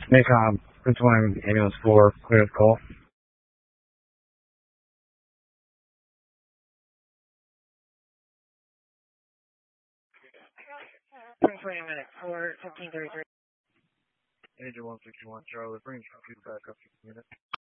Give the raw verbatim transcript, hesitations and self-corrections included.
Maycom, this one, ambulance four, clear the call. twenty minutes, four, fifteen thirty-three. Agent one sixty-one, Charlie, bring your computer back up to the unit.